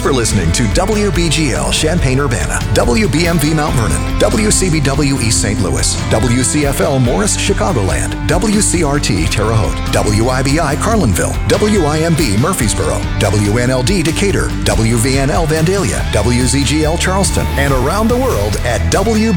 for listening to WBGL Champaign-Urbana, WBMV Mount Vernon, WCBW East St. Louis, WCFL Morris Chicagoland, WCRT Terre Haute, WIBI Carlinville, WIMB Murfreesboro, WNLD Decatur, WVNL Vandalia, WZGL Charleston, and around the world at